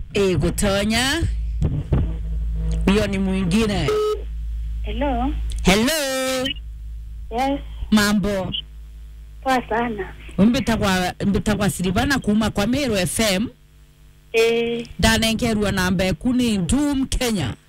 Kutonya. Huyo ni mwingine. Hello. Hello. Yes. Mambo. Poa sana. Mbita kwa Silvana kwa Meru FM. Eh. Danenkerwa namba ekuni Doom Kenya.